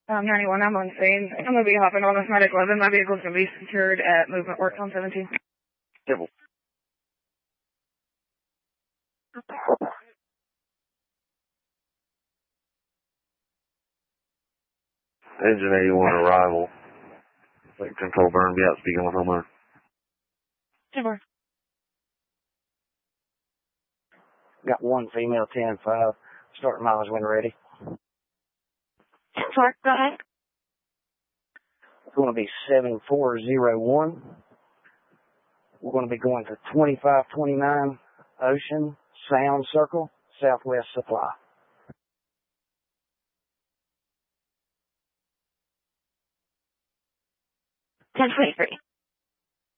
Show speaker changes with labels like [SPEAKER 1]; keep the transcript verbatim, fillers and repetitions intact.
[SPEAKER 1] Um, ninety-one, I'm on scene. I'm going to be hopping on this medic eleven. My vehicle's going to be secured at movement works on seventeen.
[SPEAKER 2] Civil. Engine eighty-one arrival. Like control burn, be out speaking with homeowner.
[SPEAKER 1] Timber.
[SPEAKER 3] Got one female, ten five. Starting mileage when ready.
[SPEAKER 1] Sorry, go ahead.
[SPEAKER 3] It's going to be seven four zero one. We're going to be going to twenty-five twenty-nine Ocean Sound Circle, Southwest Supply.
[SPEAKER 1] ten twenty-three.